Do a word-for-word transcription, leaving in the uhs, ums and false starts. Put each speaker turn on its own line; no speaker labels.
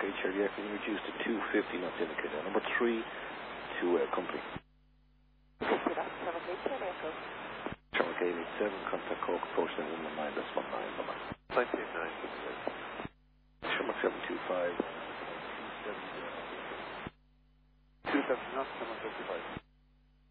Charlie Echo, can you reduce to two fifty knots indicator. Number three to uh, company. Charlie Echo eighty-seven, contact Cork, approach then one one nine, that's one nine, bye bye.
nineteen nine.
Charlie seven two five.
two seven knots, seven fifty-five.